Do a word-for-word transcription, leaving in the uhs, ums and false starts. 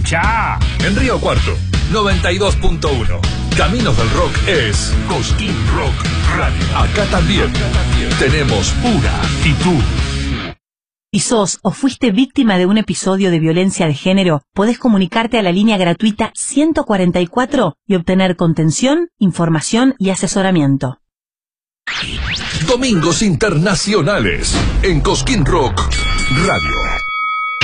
Escuchá. En Río Cuarto, noventa y dos punto uno. Caminos del Rock es Cosquín Rock Radio. Acá también tenemos una actitud. Si sos o fuiste víctima de un episodio de violencia de género, podés comunicarte a la línea gratuita ciento cuarenta y cuatro y obtener contención, información y asesoramiento. Domingos Internacionales en Cosquín Rock Radio.